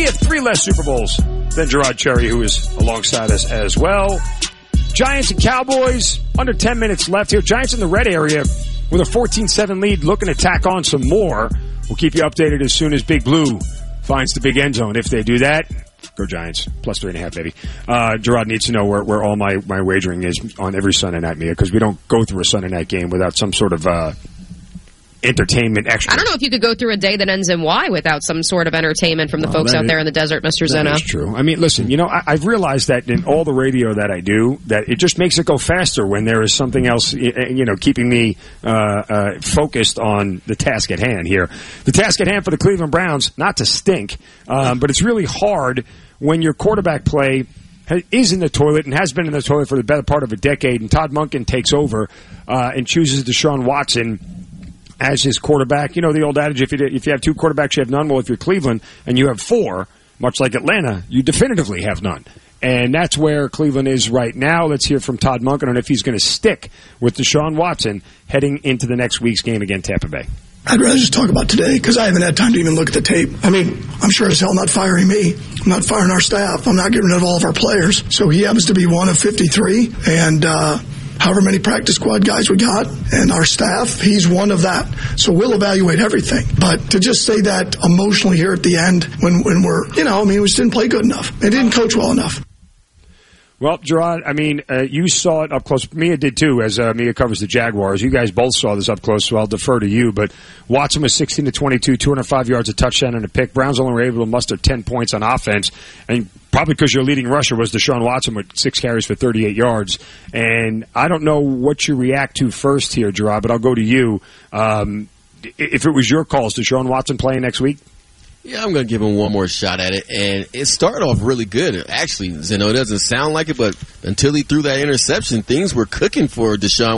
have 3 less Super Bowls than Gerard Cherry, who is alongside us as well. Giants and Cowboys, under 10 minutes left here. Giants in the red area with a 14-7 lead, looking to tack on some more. We'll keep you updated as soon as Big Blue finds the big end zone. If they do that, go Giants. Plus 3.5, baby. Gerard needs to know where all my wagering is on every Sunday night, Mia, because we don't go through a Sunday night game without some sort of entertainment extra. I don't know if you could go through a day that ends in Y without some sort of entertainment from the folks out there in the desert, Mr. Zeno. That's true. I mean, listen, I've realized that in all the radio that I do, that it just makes it go faster when there is something else, keeping me focused on the task at hand here. The task at hand for the Cleveland Browns, not to stink, but it's really hard when your quarterback play is in the toilet and has been in the toilet for the better part of a decade, and Todd Monken takes over and chooses Deshaun Watson as his quarterback. You know the old adage, if you have 2 quarterbacks, you have none. Well, if you're Cleveland and you have 4, much like Atlanta, you definitively have none. And that's where Cleveland is right now. Let's hear from Todd Monken on if he's going to stick with Deshaun Watson heading into the next week's game against Tampa Bay. I'd rather just talk about today because I haven't had time to even look at the tape. I mean, I'm sure as hell not firing me. I'm not firing our staff. I'm not getting rid of all of our players. So he happens to be one of 53. And, however many practice squad guys we got and our staff, he's one of that. So we'll evaluate everything. But to just say that emotionally here at the end when we're, we just didn't play good enough. They didn't coach well enough. Well, Gerard, you saw it up close. Mia did too, as Mia covers the Jaguars. You guys both saw this up close, so I'll defer to you. But Watson was 16-22, 205 yards, a touchdown, and a pick. Browns only were able to muster 10 points on offense. And probably because your leading rusher was Deshaun Watson with 6 carries for 38 yards. And I don't know what you react to first here, Gerard, but I'll go to you. If it was your call, is Deshaun Watson playing next week? Yeah, I'm going to give him one more shot at it. And it started off really good. Actually, Zeno, it doesn't sound like it, but until he threw that interception, things were cooking for Deshaun